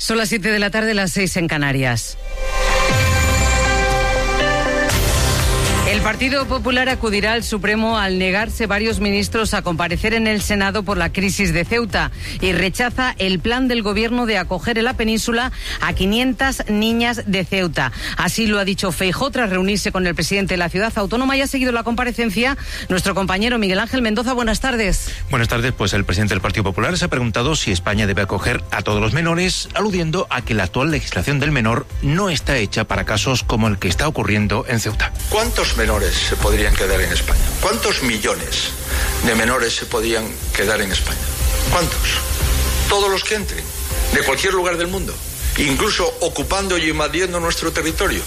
Son las 7 de la tarde, las 6 en Canarias. El Partido Popular acudirá al Supremo al negarse varios ministros a comparecer en el Senado por la crisis de Ceuta y rechaza el plan del Gobierno de acoger en la península a 500 niñas de Ceuta. Así lo ha dicho Feijóo tras reunirse con el presidente de la ciudad autónoma y ha seguido la comparecencia nuestro compañero Miguel Ángel Mendoza. Buenas tardes. Buenas tardes. Pues el presidente del Partido Popular se ha preguntado si España debe acoger a todos los menores, aludiendo a que la actual legislación del menor no está hecha para casos como el que está ocurriendo en Ceuta. ¿Cuántos menores se podrían quedar en España? ¿Cuántos millones de menores se podían quedar en España? ¿Cuántos? Todos los que entren, de cualquier lugar del mundo, incluso ocupando y invadiendo nuestro territorio.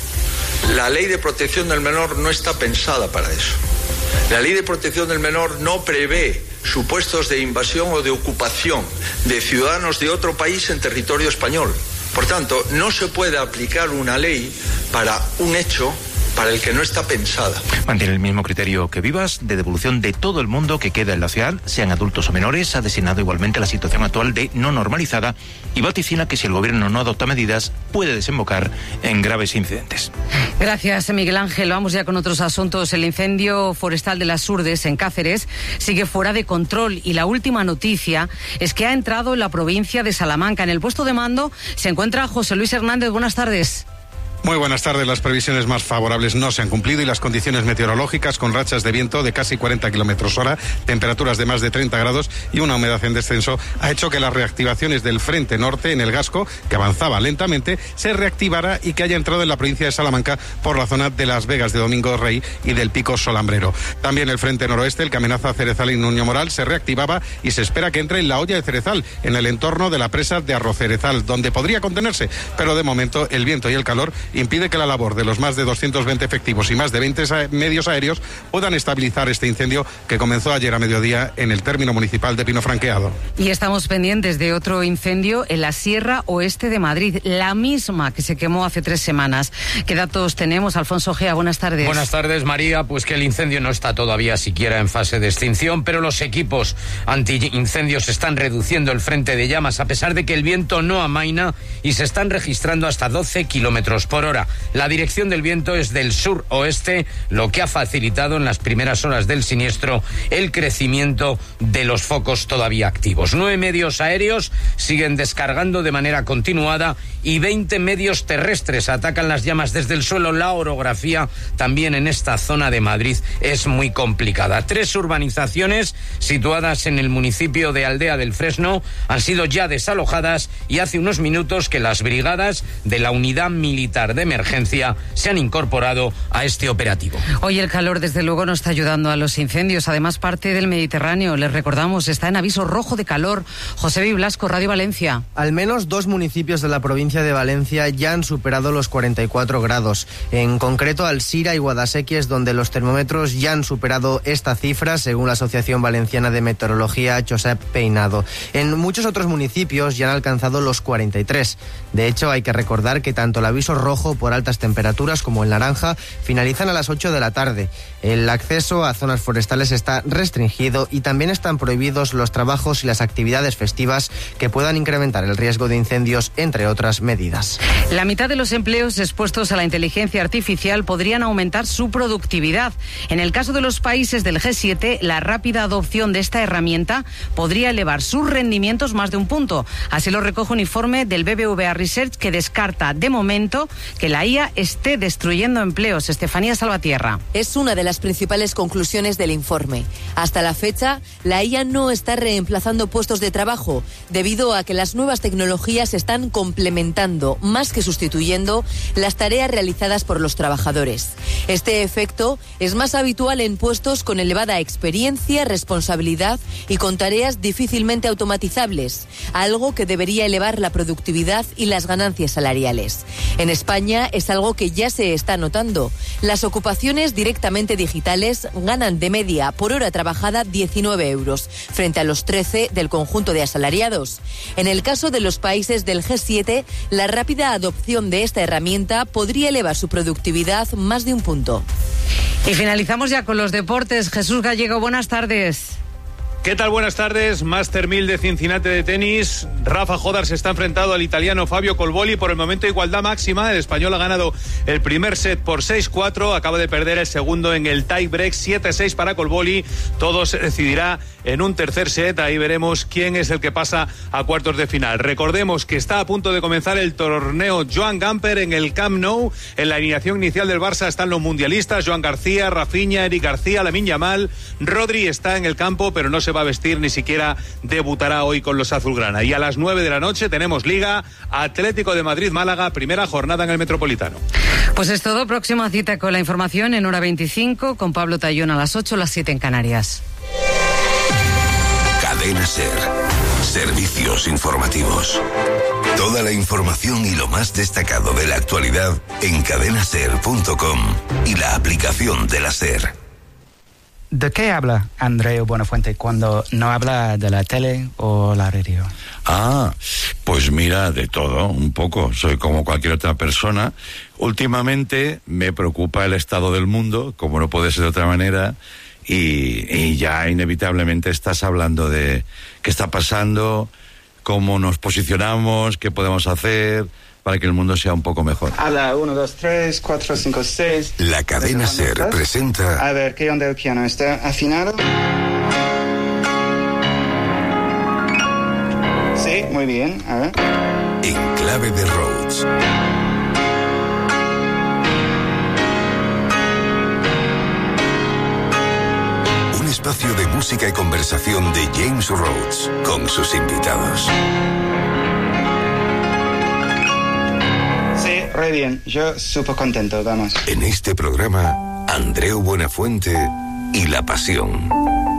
La ley de protección del menor no está pensada para eso. La ley de protección del menor no prevé supuestos de invasión o de ocupación de ciudadanos de otro país en territorio español. Por tanto, no se puede aplicar una ley para un hecho para el que no está pensada. Mantiene el mismo criterio que Vivas, de devolución de todo el mundo que queda en la ciudad, sean adultos o menores. Ha designado igualmente la situación actual de no normalizada y vaticina que si el gobierno no adopta medidas puede desembocar en graves incidentes. Gracias, Miguel Ángel. Vamos ya con otros asuntos. El incendio forestal de las Urdes, en Cáceres, sigue fuera de control y la última noticia es que ha entrado en la provincia de Salamanca. En el puesto de mando se encuentra José Luis Hernández. Buenas tardes. Muy buenas tardes. Las previsiones más favorables no se han cumplido y las condiciones meteorológicas, con rachas de viento de casi 40 kilómetros hora, temperaturas de más de 30 grados y una humedad en descenso, ha hecho que las reactivaciones del frente norte en el Gasco, que avanzaba lentamente, se reactivara y que haya entrado en la provincia de Salamanca por la zona de Las Vegas de Domingo Rey y del Pico Solambrero. También el frente noroeste, el que amenaza a Cerezal y Nuño Moral, se reactivaba y se espera que entre en la hoya de Cerezal, en el entorno de la presa de Arrocerezal, donde podría contenerse, pero de momento el viento y el calor impide que la labor de los más de 220 efectivos y más de 20 medios aéreos puedan estabilizar este incendio que comenzó ayer a mediodía en el término municipal de Pino Franqueado. Y estamos pendientes de otro incendio en la Sierra Oeste de Madrid, la misma que se quemó hace 3 semanas. ¿Qué datos tenemos? Alfonso Gea, buenas tardes. Buenas tardes, María. Pues que el incendio no está todavía siquiera en fase de extinción, pero los equipos antiincendios están reduciendo el frente de llamas a pesar de que el viento no amaina y se están registrando hasta 12 kilómetros por hora. La dirección del viento es del sur-oeste, lo que ha facilitado en las primeras horas del siniestro el crecimiento de los focos todavía activos. 9 medios aéreos siguen descargando de manera continuada y 20 medios terrestres atacan las llamas desde el suelo. La orografía también en esta zona de Madrid es muy complicada. 3 urbanizaciones situadas en el municipio de Aldea del Fresno han sido ya desalojadas y hace unos minutos que las brigadas de la Unidad Militar de Emergencia se han incorporado a este operativo. Hoy el calor desde luego no está ayudando a los incendios. Además, parte del Mediterráneo, les recordamos, está en aviso rojo de calor. José B. Blasco, Radio Valencia. Al menos 2 municipios de la provincia de Valencia ya han superado los 44 grados. En concreto, Alsira y Guadasséquies, donde los termómetros ya han superado esta cifra, según la Asociación Valenciana de Meteorología Josep Peinado. En muchos otros municipios ya han alcanzado los 43. De hecho, hay que recordar que tanto el aviso rojo por altas temperaturas como el naranja finalizan a las 8 de la tarde. El acceso a zonas forestales está restringido y también están prohibidos los trabajos y las actividades festivas que puedan incrementar el riesgo de incendios, entre otras medidas. La mitad de los empleos expuestos a la inteligencia artificial podrían aumentar su productividad. En el caso de los países del G7, la rápida adopción de esta herramienta podría elevar sus rendimientos más de un punto. Así lo recoge un informe del BBVA Research que descarta de momento que la IA esté destruyendo empleos. Estefanía Salvatierra. Es una de las principales conclusiones del informe. Hasta la fecha, la IA no está reemplazando puestos de trabajo, debido a que las nuevas tecnologías están complementando, más que sustituyendo, las tareas realizadas por los trabajadores. Este efecto es más habitual en puestos con elevada experiencia, responsabilidad y con tareas difícilmente automatizables, algo que debería elevar la productividad y las ganancias salariales. En España es algo que ya se está notando. Las ocupaciones directamente digitales ganan de media por hora trabajada 19 euros, frente a los 13 del conjunto de asalariados. En el caso de los países del G7, la rápida adopción de esta herramienta podría elevar su productividad más de un punto. Y finalizamos ya con los deportes. Jesús Gallego, buenas tardes. ¿Qué tal? Buenas tardes. Master 1000 de Cincinnati de tenis. Rafa Jodar se está enfrentando al italiano Fabio Colboli. Por el momento igualdad máxima. El español ha ganado el primer set por 6-4. Acaba de perder el segundo en el tie break. 7-6 para Colboli. Todo se decidirá en un tercer set. Ahí veremos quién es el que pasa a cuartos de final. Recordemos que está a punto de comenzar el torneo Joan Gamper en el Camp Nou. En la alineación inicial del Barça están los mundialistas: Joan García, Rafinha, Eric García, Lamine Yamal. Rodri está en el campo, pero no se va a vestir, ni siquiera debutará hoy con los azulgrana. Y a las 9 de la noche tenemos Liga, Atlético de Madrid-Málaga, primera jornada en el Metropolitano. Pues es todo. Próxima cita con la información en hora 25 con Pablo Tallón a las 8, las 7 en Canarias. Cadena SER. Servicios informativos. Toda la información y lo más destacado de la actualidad en cadenaser.com y la aplicación de la SER. ¿De qué habla Andreu Buenafuente cuando no habla de la tele o la radio? Pues mira, de todo, un poco. Soy como cualquier otra persona. Últimamente me preocupa el estado del mundo, como no puede ser de otra manera, y ya inevitablemente estás hablando de qué está pasando, cómo nos posicionamos, qué podemos hacer para que el mundo sea un poco mejor. Habla 1, 2, 3, 4, 5, 6. La cadena SER presenta... A ver, ¿qué onda el piano? ¿Está afinado? Sí, muy bien. A ver. En clave de Rhodes. Un espacio de música y conversación de James Rhodes con sus invitados. Sí, re bien. Yo súper contento, vamos. En este programa, Andreu Buenafuente y La Pasión.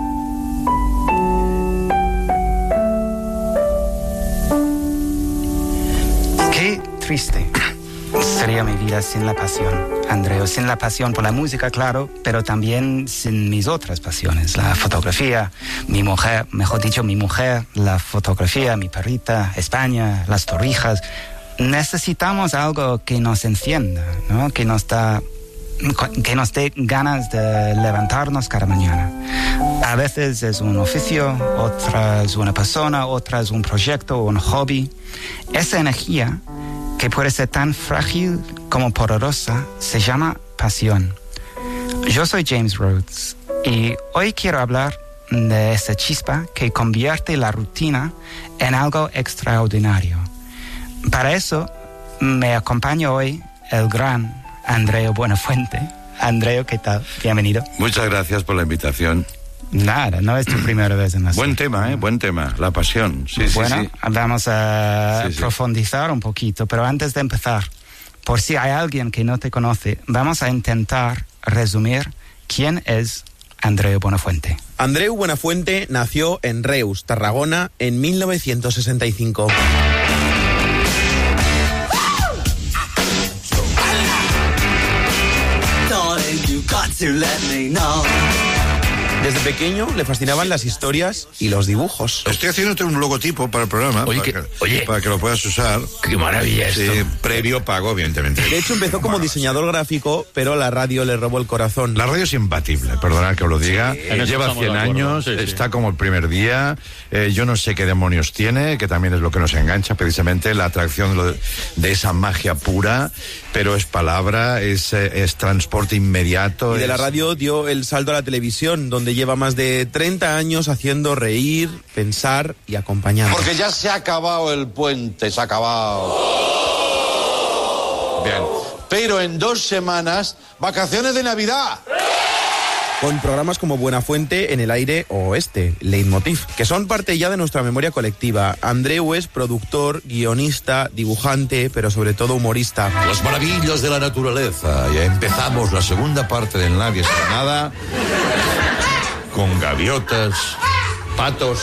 Qué triste sería mi vida sin la pasión, Andreu. Sin la pasión por la música, claro, pero también sin mis otras pasiones. La fotografía, mi mujer, mejor dicho, mi mujer, la fotografía, mi perrita, España, las torrijas. Necesitamos algo que nos encienda, ¿no? Que nos dé ganas de levantarnos cada mañana. A veces es un oficio, otra es una persona, otra es un proyecto o un hobby. Esa energía, que puede ser tan frágil como poderosa, se llama pasión. Yo soy James Rhodes y hoy quiero hablar de esa chispa que convierte la rutina en algo extraordinario. Para eso me acompaña hoy el gran Andreu Buenafuente. Andreu, ¿qué tal? Bienvenido. Muchas gracias por la invitación. Nada, no es tu primera vez en la Buen tema, buen tema, la pasión. Sí, bueno, sí. Vamos a profundizar un poquito, pero antes de empezar, por si hay alguien que no te conoce, vamos a intentar resumir quién es Andreu Buenafuente. Andreu Buenafuente nació en Reus, Tarragona, en 1965. Desde pequeño le fascinaban las historias y los dibujos. Estoy haciéndote un logotipo para el programa. Para que lo puedas usar. Qué maravilla esto. Sí, previo pago, evidentemente. De hecho, empezó como diseñador gráfico, pero la radio le robó el corazón. La radio es imbatible, perdonad que os lo diga. Lleva 100 años, está como el primer día. Yo no sé qué demonios tiene, que también es lo que nos engancha, precisamente la atracción de esa magia pura, pero es palabra, es transporte inmediato. Y de la radio dio el salto a la televisión, donde lleva más de 30 años haciendo reír, pensar y acompañar. Porque ya se ha acabado el puente, se ha acabado. Bien. Pero en 2 semanas, vacaciones de Navidad. Con programas como Buenafuente, En el Aire o Leitmotiv, que son parte ya de nuestra memoria colectiva. Andreu es productor, guionista, dibujante, pero sobre todo humorista. Las maravillas de la naturaleza. Ya empezamos la segunda parte del Nadie sabe nada, con gaviotas, patos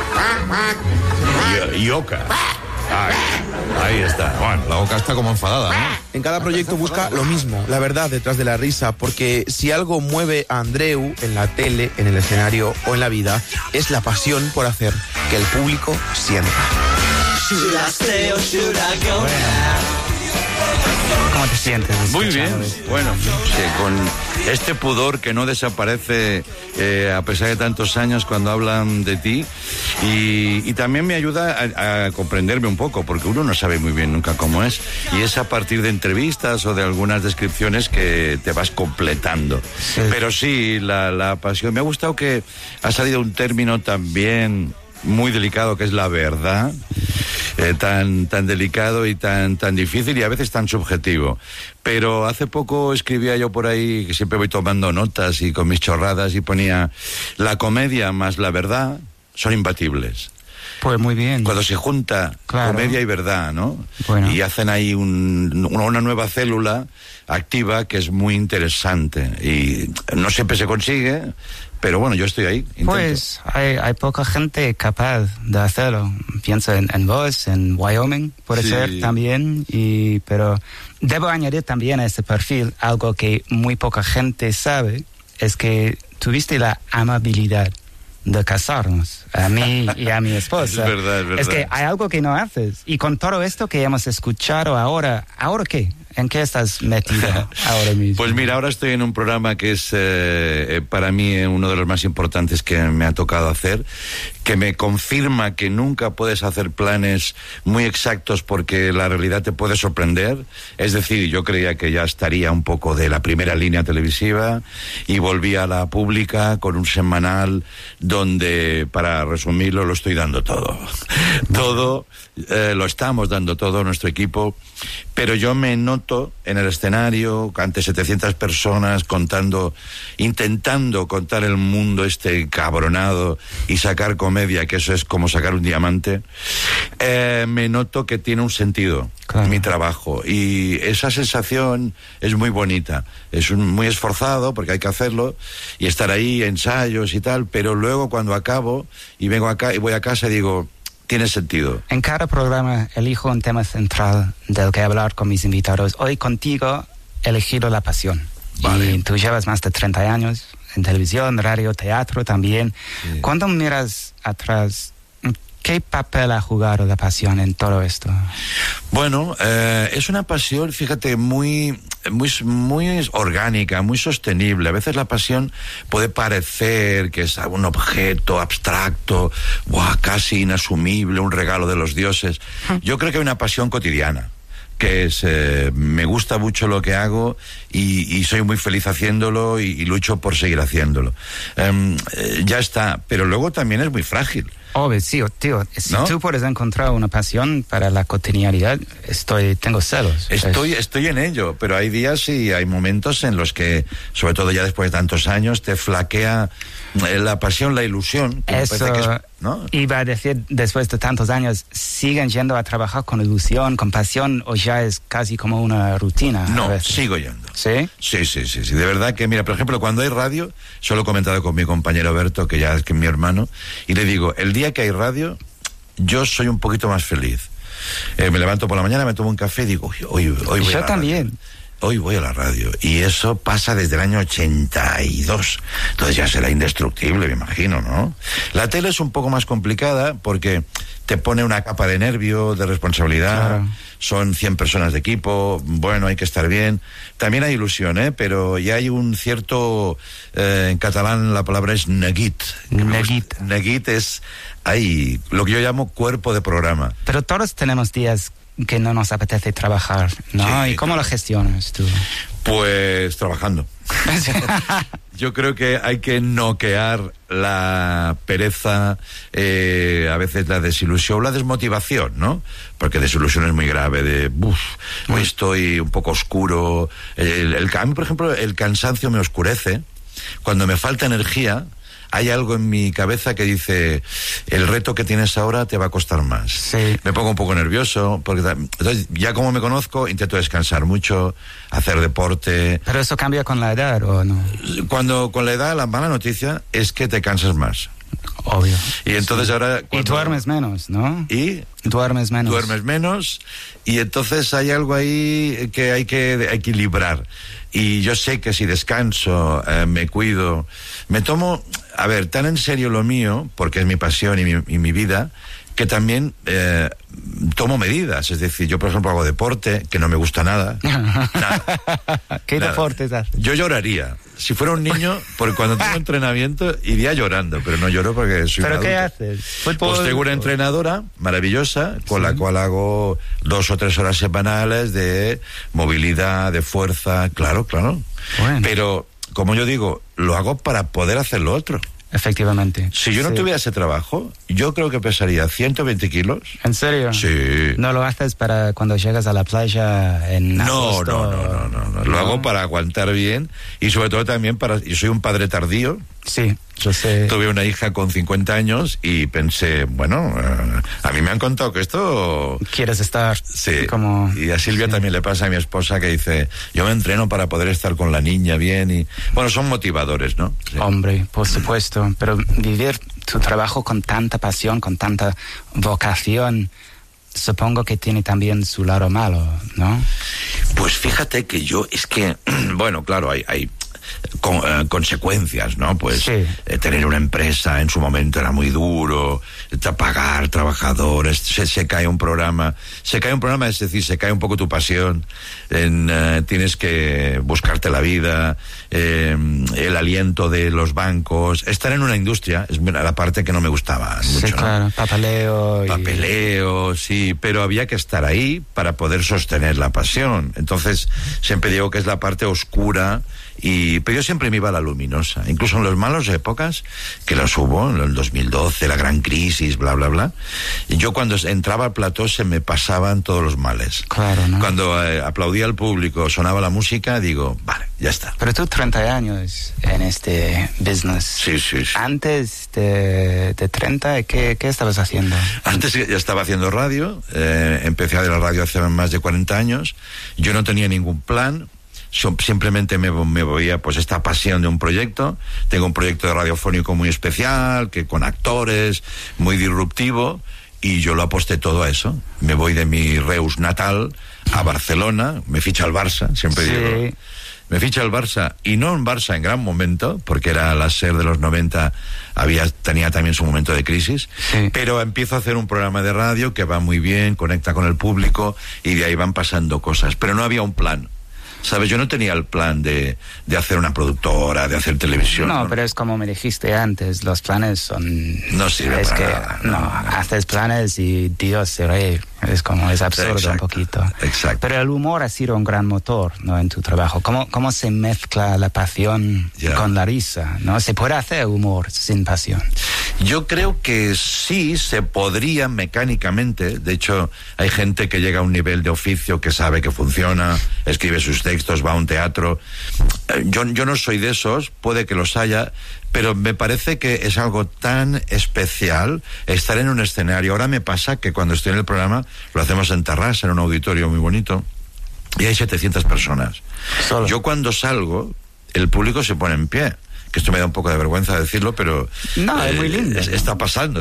y oca. Ahí está. Bueno, la oca está como enfadada, ¿no? En cada proyecto busca lo mismo, la verdad detrás de la risa, porque si algo mueve a Andreu en la tele, en el escenario o en la vida, es la pasión por hacer que el público sienta. ¿Cómo te sientes? Muy bien, bueno, que con este pudor que no desaparece a pesar de tantos años cuando hablan de ti, y también me ayuda a comprenderme un poco, porque uno no sabe muy bien nunca cómo es, y es a partir de entrevistas o de algunas descripciones que te vas completando. Sí. Pero sí, la pasión. Me ha gustado que ha salido un término también muy delicado, que es la verdad, tan delicado y tan difícil y a veces tan subjetivo. Pero hace poco escribía yo por ahí, que siempre voy tomando notas y con mis chorradas, y ponía: la comedia más la verdad son imbatibles. Pues muy bien. Cuando se junta comedia y verdad, ¿no? Bueno. Y hacen ahí una nueva célula activa que es muy interesante. Y no siempre se consigue, pero bueno, yo estoy ahí. Intento. Pues hay poca gente capaz de hacerlo. Pienso en vos, en Wyoming, puede ser también. Pero debo añadir también a este perfil algo que muy poca gente sabe, es que tuviste la amabilidad de casarnos, a mí y a mi esposa. Es verdad. Es que hay algo que no haces. Y con todo esto que hemos escuchado ¿ahora qué? ¿En qué estás metido ahora mismo? Pues mira, ahora estoy en un programa que es para mí uno de los más importantes que me ha tocado hacer, que me confirma que nunca puedes hacer planes muy exactos porque la realidad te puede sorprender. Es decir, yo creía que ya estaría un poco de la primera línea televisiva y volví a la pública con un semanal donde, para resumirlo, lo estoy dando todo. Todo, lo estamos dando todo, nuestro equipo, pero yo me noto en el escenario ante 700 personas intentando contar el mundo este cabronado y sacar comedia, que eso es como sacar un diamante. Me noto que tiene un sentido mi trabajo, y esa sensación es muy bonita. Es muy esforzado porque hay que hacerlo y estar ahí, ensayos y tal, pero luego cuando acabo y vengo acá y voy a casa digo: tiene sentido. En cada programa elijo un tema central del que hablar con mis invitados. Hoy contigo he elegido la pasión. Vale. Y tú llevas más de 30 años en televisión, radio, teatro también. Sí. Cuando miras atrás, ¿qué papel ha jugado la pasión en todo esto? Bueno, es una pasión, fíjate, muy orgánica, muy sostenible. A veces la pasión puede parecer que es un objeto abstracto, casi inasumible, un regalo de los dioses. Yo creo que hay una pasión cotidiana, que es, me gusta mucho lo que hago y soy muy feliz haciéndolo y lucho por seguir haciéndolo. Ya está, pero luego también es muy frágil. Obvio, sí, tío, si tú puedes encontrar una pasión para la cotidianidad, tengo celos. Estoy en ello, pero hay días y hay momentos en los que, sobre todo ya después de tantos años, te flaquea la pasión, la ilusión. Eso, ¿no? Iba a decir, después de tantos años, ¿siguen yendo a trabajar con ilusión, con pasión, o ya es casi como una rutina? No, sigo yendo. ¿Sí? Sí. De verdad que, mira, por ejemplo, cuando hay radio, solo he comentado con mi compañero Berto, que ya es mi hermano, y le digo, el día que hay radio, yo soy un poquito más feliz. Me levanto por la mañana, me tomo un café y digo, hoy voy yo a la también. Radio. Hoy voy a la radio. Y eso pasa desde el año 82. Entonces ya será indestructible, me imagino, ¿no? La tele es un poco más complicada porque te pone una capa de nervio, de responsabilidad. Claro. Son 100 personas de equipo. Bueno, hay que estar bien. También hay ilusión, pero ya hay un cierto... en catalán la palabra es neguit. Neguit es ahí, lo que yo llamo cuerpo de programa. Pero todos tenemos días que no nos apetece trabajar, ¿no? Sí, ¿y cómo lo gestionas tú? Pues trabajando. Yo creo que hay que noquear la pereza, a veces la desilusión, la desmotivación, ¿no? Porque desilusión es muy grave, hoy estoy un poco oscuro. A mí, por ejemplo, el cansancio me oscurece. Cuando me falta energía, hay algo en mi cabeza que dice, el reto que tienes ahora te va a costar más. Sí. Me pongo un poco nervioso, porque entonces ya como me conozco, intento descansar mucho, hacer deporte. ¿Pero eso cambia con la edad o no? Cuando con la edad, la mala noticia es que te cansas más. Obvio. Y entonces ahora... Y duermes menos, ¿no? ¿Y? Duermes menos, y entonces hay algo ahí que hay que equilibrar. Y yo sé que si descanso, me cuido, me tomo, tan en serio lo mío, porque es mi pasión y mi vida, que también tomo medidas. Es decir, yo, por ejemplo, hago deporte, que no me gusta nada. ¿Qué deportes haces? Yo lloraría. Si fuera un niño, porque cuando tengo entrenamiento iría llorando, pero no lloro porque soy un adulto. ¿Pero qué haces? Pues tengo una entrenadora maravillosa con la cual hago 2 o 3 horas semanales de movilidad, de fuerza, claro. Bueno. Pero, como yo digo, lo hago para poder hacer lo otro. Efectivamente. Si yo no tuviera ese trabajo, yo creo que pesaría 120 kilos. ¿En serio? Sí. ¿No lo haces para cuando llegas a la playa en agosto? No. Lo hago para aguantar bien y sobre todo también para... Yo soy un padre tardío. Sí, yo sé. Tuve una hija con 50 años y pensé, bueno, a mí me han contado que esto... ¿Quieres estar? Sí. Como... Y a Silvia también le pasa, a mi esposa, que dice, yo me entreno para poder estar con la niña bien y... Bueno, son motivadores, ¿no? Sí. Hombre, por supuesto, pero vivir tu trabajo con tanta pasión, con tanta vocación, supongo que tiene también su lado malo, ¿no? Pues fíjate que yo, es que, bueno, claro, hay consecuencias, ¿no? Pues tener una empresa en su momento era muy duro, pagar trabajadores, se cae un programa, es decir, se cae un poco tu pasión, tienes que buscarte la vida, el aliento de los bancos, estar en una industria es la parte que no me gustaba mucho, sí, claro, ¿no? Papeleo, sí, pero había que estar ahí para poder sostener la pasión. Entonces siempre digo que es la parte oscura. Pero yo siempre me iba a la luminosa, incluso en las malas épocas, que las hubo, en el 2012, la gran crisis, bla, bla, bla. Y yo cuando entraba al plató se me pasaban todos los males. Claro, ¿no? Cuando aplaudía al público, sonaba la música, digo, vale, ya está. Pero tú 30 años en este business. Sí. Antes de 30, ¿qué estabas haciendo? Antes ya estaba haciendo radio, empecé a hacer la radio hace más de 40 años, yo no tenía ningún plan. Simplemente me veía pues esta pasión de un proyecto. Tengo un proyecto de radiofónico muy especial, que con actores, muy disruptivo, y yo lo aposté todo a eso. Me voy de mi Reus natal a Barcelona, me ficha el Barça, siempre digo. Me ficha el Barça, y no un Barça en gran momento, porque era la SER de los 90, tenía también su momento de crisis, pero empiezo a hacer un programa de radio que va muy bien, conecta con el público, y de ahí van pasando cosas, pero no había un plan. ¿Sabes? Yo no tenía el plan de hacer una productora, de hacer televisión. No, pero es como me dijiste antes, los planes son... No sirve es para que nada. No, haces planes y Dios se ríe. Es absurdo un poquito. Exacto. Pero el humor ha sido un gran motor, ¿no? En tu trabajo. ¿Cómo se mezcla la pasión con la risa, ¿no? ¿Se puede hacer humor sin pasión? Yo creo que sí, se podría mecánicamente. De hecho, hay gente que llega a un nivel de oficio que sabe que funciona, escribe sus textos, va a un teatro. Yo no soy de esos, puede que los haya, pero me parece que es algo tan especial estar en un escenario. Ahora me pasa que cuando estoy en el programa, lo hacemos en Tarrasa, en un auditorio muy bonito, y hay 700 personas. Solo. Yo cuando salgo, el público se pone en pie. Que esto me da un poco de vergüenza decirlo, pero... No, es muy lindo. Está pasando.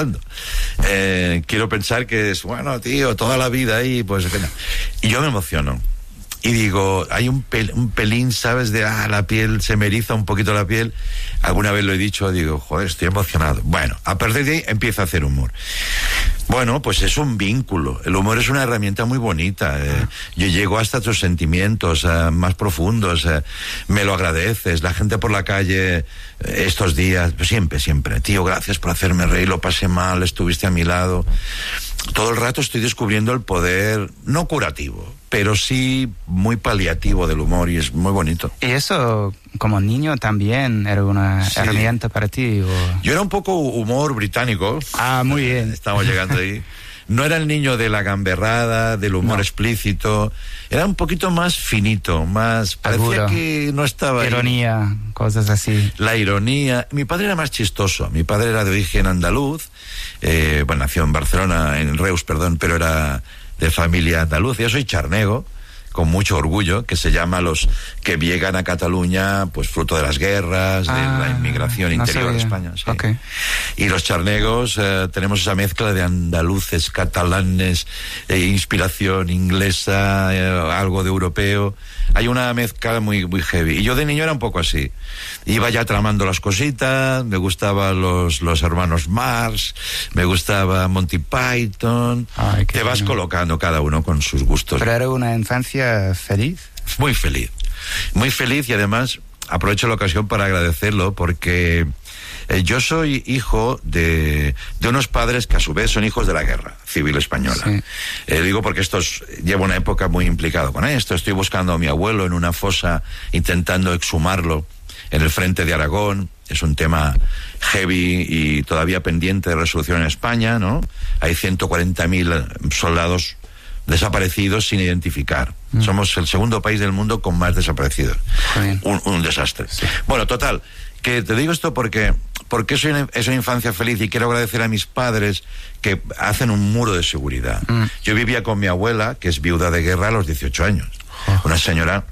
Quiero pensar que es, bueno, tío, toda la vida ahí, pues... Y yo me emociono. Y digo, hay un pelín, ¿sabes? De, la piel, se me eriza un poquito la piel. Alguna vez lo he dicho, digo, joder, estoy emocionado. Bueno, a partir de ahí empiezo a hacer humor. Bueno, pues es un vínculo. El humor es una herramienta muy bonita. Yo llego hasta tus sentimientos más profundos. Me lo agradeces. La gente por la calle estos días, siempre. Tío, gracias por hacerme reír, lo pasé mal, estuviste a mi lado. Todo el rato estoy descubriendo el poder, no curativo, pero sí muy paliativo del humor, y es muy bonito. ¿Y eso, como niño, también era una herramienta para ti? Yo era un poco humor británico. Muy bien. Estamos llegando ahí. No era el niño de la gamberrada, del humor explícito. Era un poquito más finito, más... Parecía que no estaba... Ironía, ahí. Cosas así. La ironía. Mi padre era más chistoso. Mi padre era de origen andaluz. Nació en Barcelona, en Reus, perdón, pero era de familia andaluz. Yo soy charnego, con mucho orgullo, que se llama Los que llegan a Cataluña, pues fruto de las guerras, de la inmigración interior de España. Sí. Okay. Y los charnegos, tenemos esa mezcla de andaluces, catalanes, inspiración inglesa, algo de europeo. Hay una mezcla muy, muy heavy. Y yo de niño era un poco así. Iba ya tramando las cositas, me gustaban los hermanos Marx, me gustaba Monty Python. Ay, te vas colocando cada uno con sus gustos. ¿Pero era una infancia feliz? Muy feliz. Muy feliz, y además aprovecho la ocasión para agradecerlo porque yo soy hijo de unos padres que a su vez son hijos de la guerra civil española. Sí. Digo porque llevo una época muy implicado con esto. Estoy buscando a mi abuelo en una fosa, intentando exhumarlo en el frente de Aragón. Es un tema heavy y todavía pendiente de resolución en España, ¿no? Hay 140.000 soldados desaparecidos sin identificar. Somos el segundo país del mundo con más desaparecidos. Un desastre. Sí. Bueno, total, que te digo esto porque es una infancia feliz, y quiero agradecer a mis padres que hacen un muro de seguridad. Yo vivía con mi abuela, que es viuda de guerra, a los 18 años. Una señora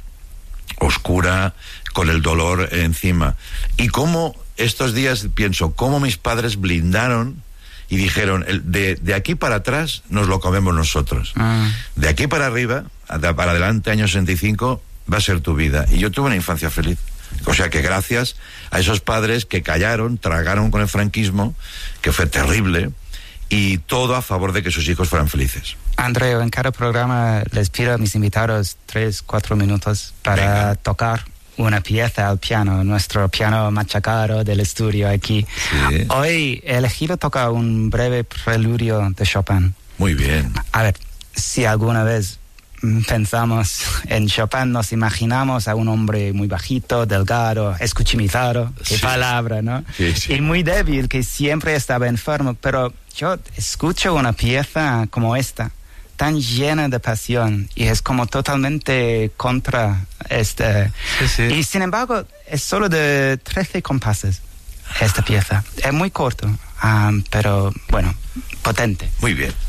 oscura, con el dolor encima. Y cómo estos días pienso, cómo mis padres blindaron y dijeron, de aquí para atrás nos lo comemos nosotros. De aquí para arriba, para adelante, año 65, va a ser tu vida. Y yo tuve una infancia feliz. O sea que gracias a esos padres que callaron, tragaron con el franquismo, que fue terrible, y todo a favor de que sus hijos fueran felices. Andreu, en cada programa les pido a mis invitados 3-4 minutos para tocar una pieza al piano, nuestro piano machacado del estudio aquí. Sí. Hoy he elegido tocar un breve preludio de Chopin. Muy bien. A ver, si alguna vez pensamos en Chopin, nos imaginamos a un hombre muy bajito, delgado, escuchimizado, qué palabra, ¿no? Sí, sí. Y muy débil, que siempre estaba enfermo, pero yo escucho una pieza como esta, tan llena de pasión, y es como totalmente contra y sin embargo es solo de 13 compases esta pieza. Es muy corto, pero bueno, potente. Muy bien.